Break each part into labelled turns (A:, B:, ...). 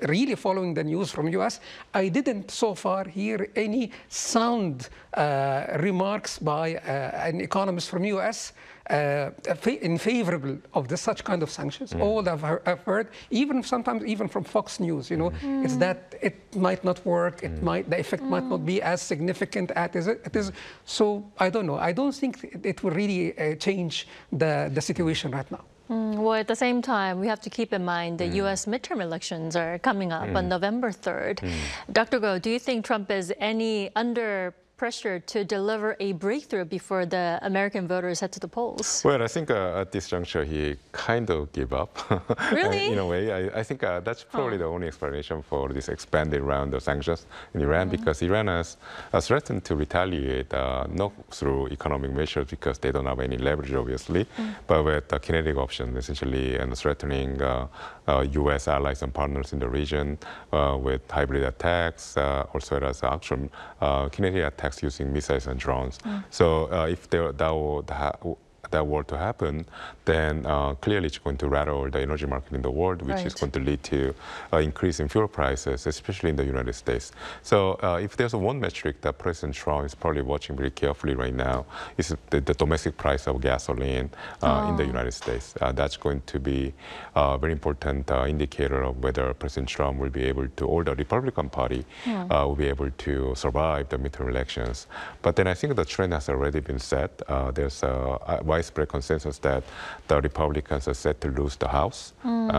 A: really following the news from U.S., I didn't so far hear any sound remarks by an economist from U.S. In favorable of such kind of sanctions. All I've heard, sometimes even from Fox News, it's that it might not work. The effect might not be as significant as it is. So I don't know. I don't think it will really change the situation right now.
B: Well, at the same time, we have to keep in mind the U.S. midterm elections are coming up on November 3rd. Dr. Goh, do you think Trump is under pressure to deliver a breakthrough before the American voters head to the polls?
C: Well, I think at this juncture, he kind of gave up.
B: Really?
C: In a way, I think that's probably the only explanation for this expanded round of sanctions in Iran, because Iran has threatened to retaliate, not through economic measures, because they don't have any leverage, obviously, but with the kinetic option, essentially, and threatening U.S. allies and partners in the region with hybrid attacks, also as actual kinetic attacks using missiles and drones. So if that were to happen, then clearly it's going to rattle the energy market in the world, which is going to lead to increase in fuel prices, especially in the United States. So if there's one metric that President Trump is probably watching very carefully right now, is the domestic price of gasoline in the United States. That's going to be a very important indicator of whether President Trump will be able to, or the Republican Party will be able to survive the midterm elections. But then I think the trend has already been set. There's a widespread consensus that the Republicans are set to lose the House.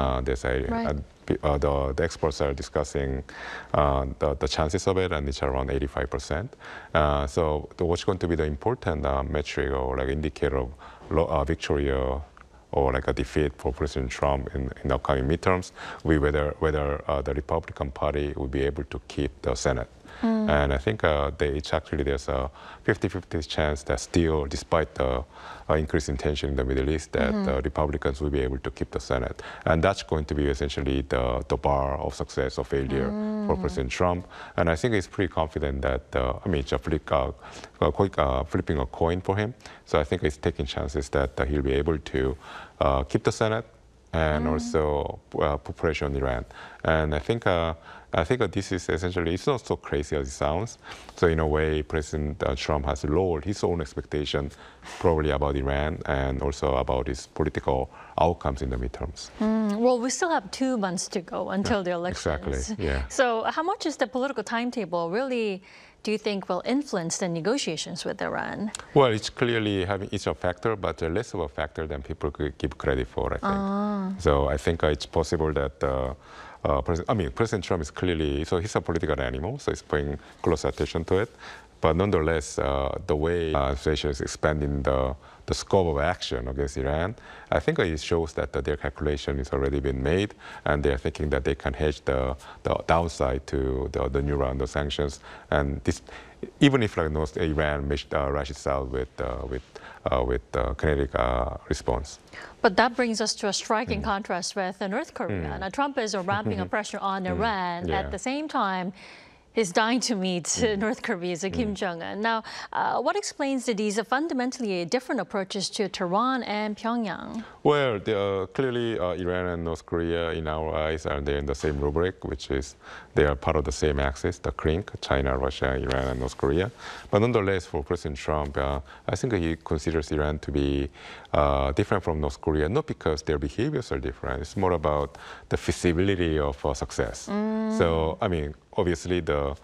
C: The experts are discussing the chances of it, and it's around 85%. So what's going to be the important metric or like indicator of victory or like a defeat for President Trump in the upcoming midterms will be whether the Republican Party will be able to keep the Senate. And I think there's a 50-50 chance that still, despite the increasing tension in the Middle East, that the Republicans will be able to keep the Senate. And that's going to be essentially the bar of success or failure for President Trump. And I think he's pretty confident that, it's flipping a coin for him. So I think he's taking chances that he'll be able to keep the Senate and also put pressure on Iran. And I think this is essentially, it's not so crazy as it sounds. So in a way, President Trump has lowered his own expectation probably about Iran and also about his political outcomes in the midterms.
B: Well, we still have 2 months to go until the elections.
C: Exactly, yeah.
B: So how much is the political timetable really, do you think, will influence the negotiations with Iran?
C: Well, it's clearly it's a factor, but less of a factor than people could give credit for, I think. So I think it's possible that President Trump is clearly, so he's a political animal, so he's paying close attention to it. But nonetheless, the way the administration is expanding the scope of action against Iran, I think it shows that their calculation has already been made, and they're thinking that they can hedge the downside to the new round of sanctions. And this, even if Iran rushes out with kinetic response.
B: But that brings us to a striking contrast with North Korea. Now, Trump is ramping up pressure on Iran. At the same time, he's dying to meet North Korea's Kim Jong-un. Now, what explains these fundamentally different approaches to Tehran and Pyongyang?
C: Well, clearly Iran and North Korea, in our eyes, are in the same rubric, which is they are part of the same axis, the CRINC, China, Russia, Iran, and North Korea. But nonetheless, for President Trump, I think he considers Iran to be different from North Korea, not because their behaviors are different. It's more about the feasibility of success. So, obviously,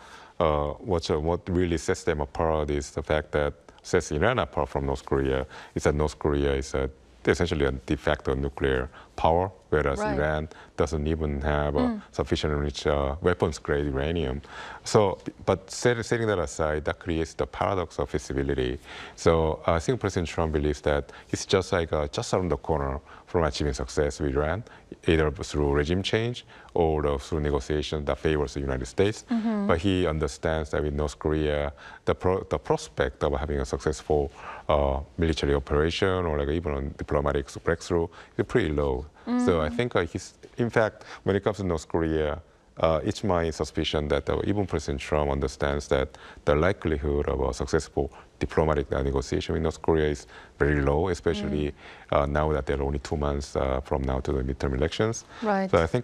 C: what really sets them apart is the fact that sets Iran apart from North Korea is that North Korea is essentially a de facto nuclear power, whereas Iran doesn't even have sufficient rich weapons-grade uranium. So, but setting that aside, that creates the paradox of feasibility. So I think President Trump believes that it's just like just around the corner from achieving success with Iran, either through regime change or through negotiations that favors the United States. But he understands that with North Korea, the prospect of having a successful military operation or like even a diplomatic breakthrough is pretty low. So I think in fact, when it comes to North Korea, it's my suspicion that even President Trump understands that the likelihood of a successful diplomatic negotiation with North Korea is very low, especially now that there are only 2 months from now to the midterm elections.
B: Right.
C: So I think